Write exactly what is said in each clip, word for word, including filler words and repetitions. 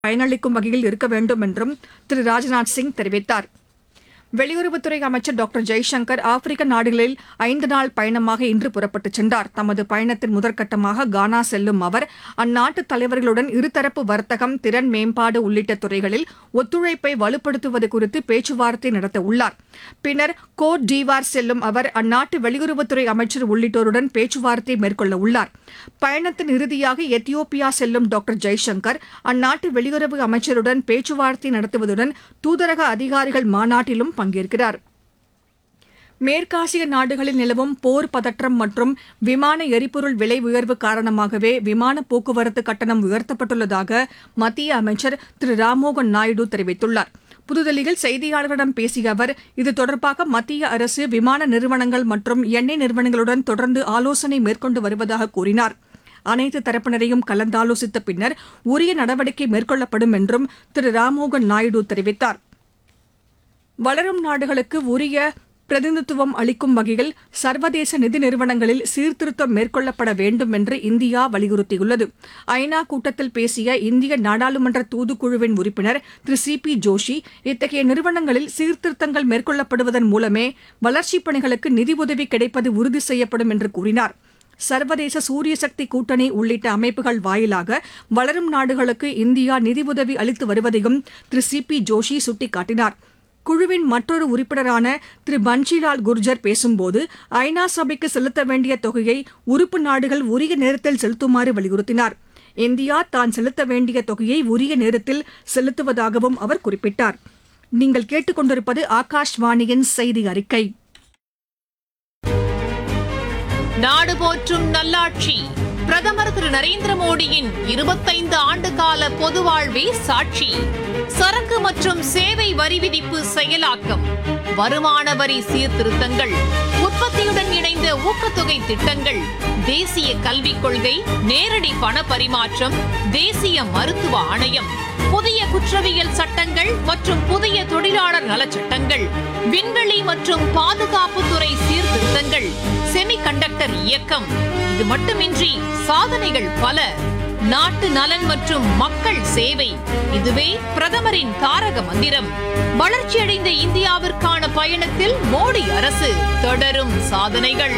பயனளிக்கும் வகையில் இருக்க வேண்டும் என்றும் திரு ராஜ்நாத் சிங் தெரிவித்தார். வெளியுறவுத்துறை அமைச்சர் டாக்டர் ஜெய்சங்கர் ஆப்பிரிக்க நாடுகளில் ஐந்து நாள் பயணமாக இன்று புறப்பட்டுச் சென்றார். தமது பயணத்தின் முதற்கட்டமாக கானா செல்லும் அவர் அந்நாட்டு தலைவர்களுடன் இருதரப்பு வர்த்தகம், திறன் மேம்பாடு உள்ளிட்ட துறைகளில் ஒத்துழைப்பை வலுப்படுத்துவது குறித்து பேச்சுவார்த்தை நடத்த உள்ளார். பின்னர் கோட் டீவார் செல்லும் அவர் அந்நாட்டு வெளியுறவுத்துறை அமைச்சர் உள்ளிட்டோருடன் பேச்சுவார்த்தை மேற்கொள்ள உள்ளார். பயணத்தின் இறுதியாக எத்தியோப்பியா செல்லும் டாக்டர் ஜெய்சங்கர் அந்நாட்டு வெளியுறவு அமைச்சருடன் பேச்சுவார்த்தை நடத்துவதுடன் தூதரக அதிகாரிகள் மாநாட்டிலும் பங்கேற்கிறார். மேற்காசிய நாடுகளில் நிலவும் போர் பதற்றம் மற்றும் விமான எரிபொருள் விலை உயர்வு காரணமாகவே விமான போக்குவரத்து கட்டணம் உயர்த்தப்பட்டுள்ளதாக மத்திய அமைச்சர் திரு ராம்மோகன் நாயுடு தெரிவித்துள்ளார். புதுதில்லியில் செய்தியாளர்களிடம் பேசிய அவர், இது தொடர்பாக மத்திய அரசு விமான நிறுவனங்கள் மற்றும் எண்ணெய் நிறுவனங்களுடன் தொடர்ந்து ஆலோசனை மேற்கொண்டு வருவதாக கூறினார். அனைத்து தரப்பினரையும் கலந்தாலோசித்த பின்னர் உரிய நடவடிக்கை மேற்கொள்ளப்படும் என்றும் திரு ராம்மோகன் நாயுடு தெரிவித்தார். வளரும் நாடுகளுக்கு உரிய பிரதிநிதித்துவம் அளிக்கும் வகையில் சர்வதேச நிதி நிறுவனங்களில் சீர்திருத்தம் மேற்கொள்ளப்பட வேண்டும் என்று இந்தியா வலியுறுத்தியுள்ளது. ஐநா கூட்டத்தில் பேசிய இந்திய நாடாளுமன்ற தூதுக்குழுவின் உறுப்பினர் திரு சி பி ஜோஷி, இத்தகைய நிறுவனங்களில் சீர்திருத்தங்கள் மேற்கொள்ளப்படுவதன் மூலமே வளர்ச்சிப் பணிகளுக்கு நிதியுதவி கிடைப்பது உறுதி செய்யப்படும் என்று கூறினார். சர்வதேச சூரிய சக்தி கூட்டணி உள்ளிட்ட அமைப்புகள் வாயிலாக வளரும் நாடுகளுக்கு இந்தியா நிதியுதவி அளித்து வருவதையும் திரு சி பி ஜோஷி சுட்டிக்காட்டினார். குழுவின் மற்றொரு உறுப்பினரான திரு பன்ஷிலால் குர்ஜர் பேசும்போது ஐநா சபைக்கு செலுத்த வேண்டிய தொகையை உறுப்பு நாடுகள் உரிய நேரத்தில் செலுத்துமாறு வலியுறுத்தினார். இந்தியா தான் செலுத்த வேண்டிய தொகையை உரிய நேரத்தில் செலுத்துவதாகவும் அவர் குறிப்பிட்டார். நீங்கள் கேட்டுக் கொண்டிருப்பது ஆகாஷ்வாணியின் செய்தி அறிக்கை. நாடு போற்றும் நல்லாட்சி பிரதமர் திரு நரேந்திர மோடியின் இருபத்தைந்து ஆண்டு கால பொது வாழ்வே சாட்சி. சரக்கு மற்றும் சேவை வரி விதிப்பு செயலாக்கம், வருமான வரி சீர்திருத்தங்கள், உற்பத்தியுடன் இணைந்த ஊக்கத்தொகை திட்டங்கள், தேசிய கல்விக் கொள்கை, நேரடி பண பரிமாற்றம், தேசிய மருத்துவ ஆணையம், புதிய குற்றவியல் சட்டங்கள் மற்றும் புதிய தொழிலாளர் நலச்சட்டங்கள், விண்வெளி மற்றும் பாதுகாப்புத்துறை சீர்திருத்தங்கள், செமிகண்டக்டர் இயக்கம். இது மட்டுமின்றி சாதனைகள் பல. நாட்டு நலன் மற்றும் மக்கள் சேவை, இதுவே பிரதமரின் தாரக மந்திரம். வளர்ச்சியடைந்த இந்தியாவிற்கான பயணத்தில் மோடி அரசு தொடரும் சாதனைகள்.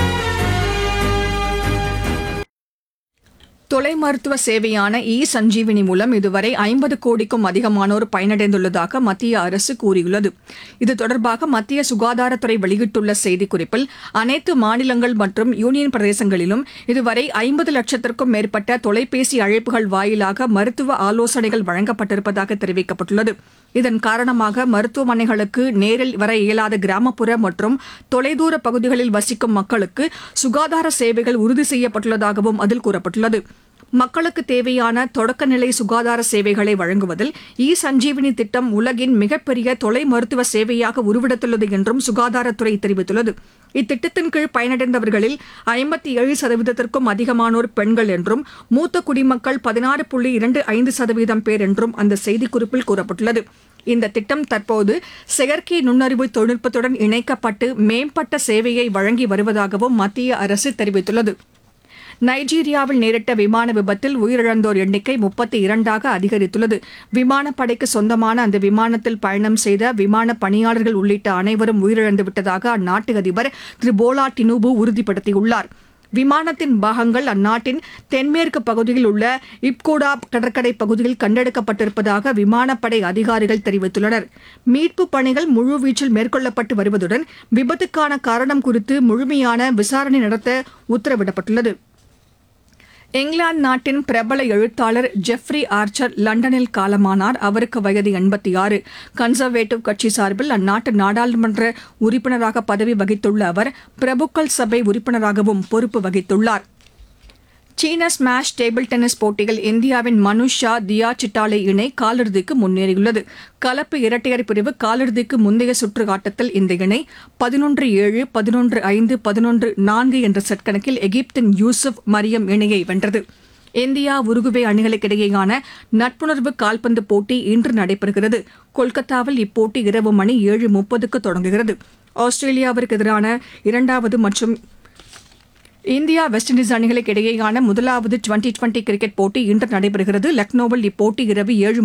தொலை மருத்துவ சேவையான இ சஞ்சீவினி மூலம் இதுவரை ஐம்பது கோடிக்கும் அதிகமானோர் பயனடைந்துள்ளதாக மத்திய அரசு கூறியுள்ளது. இது தொடர்பாக மத்திய சுகாதாரத்துறை வெளியிட்டுள்ள செய்திக்குறிப்பில், அனைத்து மாநிலங்கள் மற்றும் யூனியன் பிரதேசங்களிலும் இதுவரை ஐம்பது லட்சத்திற்கும் மேற்பட்ட தொலைபேசி அழைப்புகள் வாயிலாக மருத்துவ ஆலோசனைகள் வழங்கப்பட்டிருப்பதாக தெரிவிக்கப்பட்டுள்ளது. இதன் காரணமாக மருத்துவமனைகளுக்கு நேரில் வர இயலாத கிராமப்புற மற்றும் தொலைதூர பகுதிகளில் வசிக்கும் மக்களுக்கு சுகாதார சேவைகள் உறுதி செய்யப்பட்டுள்ளதாகவும் அதில் கூறப்பட்டுள்ளது. மக்களுக்கு தேவையான தொடக்கநிலை சுகாதார சேவைகளை வழங்குவதில் இ சஞ்சீவினி திட்டம் உலகின் மிகப்பெரிய தொலை மருத்துவ சேவையாக உருவெடுத்துள்ளது என்றும் சுகாதாரத்துறை தெரிவித்துள்ளது. இத்திட்டத்தின் கீழ் பயனடைந்தவர்களில் ஐம்பத்தி ஏழு சதவீதத்திற்கும் அதிகமானோர் பெண்கள் என்றும் மூத்த குடிமக்கள் பதினாறு புள்ளி இரண்டு ஐந்து சதவீதம் பேர் என்றும் அந்த செய்திக்குறிப்பில் கூறப்பட்டுள்ளது. இந்த திட்டம் தற்போது செயற்கை நுண்ணறிவு தொழில்நுட்பத்துடன் இணைக்கப்பட்டு மேம்பட்ட சேவையை வழங்கி வருவதாகவும் மத்திய அரசு தெரிவித்துள்ளது. நைஜீரியாவில் நேரிட்ட விமான விபத்தில் உயிரிழந்தோர் எண்ணிக்கை முப்பத்தி இரண்டாக அதிகரித்துள்ளது. விமானப்படைக்கு சொந்தமான அந்த விமானத்தில் பயணம் செய்த விமான பணியாளர்கள் உள்ளிட்ட அனைவரும் உயிரிழந்துவிட்டதாக அந்நாட்டு அதிபர் திரு போலா டினுபு உறுதிப்படுத்தியுள்ளார். விமானத்தின் பாகங்கள் அந்நாட்டின் தென்மேற்கு பகுதியில் உள்ள இப்கோடா கடற்கரை பகுதியில் கண்டெடுக்கப்பட்டிருப்பதாக விமானப்படை அதிகாரிகள் தெரிவித்துள்ளனர். மீட்புப் பணிகள் முழுவீச்சில் மேற்கொள்ளப்பட்டு வருவதுடன் விபத்துக்கான காரணம் குறித்து முழுமையான விசாரணை நடத்த உத்தரவிடப்பட்டுள்ளது. இங்கிலாந்து நாட்டின் பிரபல எழுத்தாளர் ஜெஃப்ரி ஆர்ச்சர் லண்டனில் காலமானார். அவருக்கு வயது எண்பத்தி ஆறு. கன்சர்வேட்டிவ் கட்சி சார்பில் அந்நாட்டு நாடாளுமன்ற உறுப்பினராக பதவி வகித்துள்ள அவர் பிரபுக்கள் சபை உறுப்பினராகவும் பொறுப்பு வகித்துள்ளார். சீன ஸ்மாஷ் டேபிள் டென்னிஸ் போட்டியில் இந்தியாவின் மனுஷ் ஷா, தியா சிட்டாலே இணை காலிறுதிக்கு முன்னேறியுள்ளது. கலப்பு இரட்டையர் பிரிவு காலிறுதிக்கு முந்தைய சுற்று ஆட்டத்தில் இந்த இணை பதினொன்று ஏழு, பதினொன்று ஐந்து, பதினொன்று நான்கு என்ற செட் கணக்கில் எகிப்தின் யூசுப் மரியம் இணையை வென்றது. இந்தியா உருகுவே அணிகளுக்கிடையேயான நட்புணர்வு கால்பந்து போட்டி இன்று நடைபெறுகிறது. கொல்கத்தாவில் இப்போட்டி இரவு மணி ஏழு முப்பதுக்கு தொடங்குகிறது. ஆஸ்திரேலியாவிற்கு எதிரான இரண்டாவது மற்றும் இந்தியா வெஸ்ட் இண்டீஸ் அணிகளுக்கு இடையேயான முதலாவது டுவெண்டி டுவெண்டி கிரிக்கெட் போட்டி இன்று நடைபெறுகிறது. லக்னோவில் இப்போட்டி இரவு ஏழு